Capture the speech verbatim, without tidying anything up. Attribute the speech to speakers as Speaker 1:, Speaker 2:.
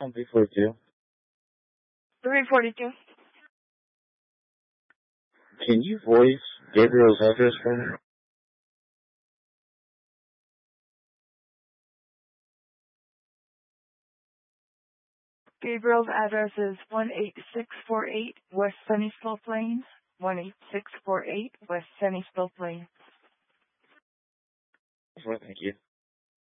Speaker 1: On three forty-two.
Speaker 2: three forty-two.
Speaker 1: Can you voice Gabriel's address for me?
Speaker 2: Gabriel's address is one eight six four eight West Sunnysville Plains. one eight six four eight West Sunnysville Plains.
Speaker 1: Well, thank you.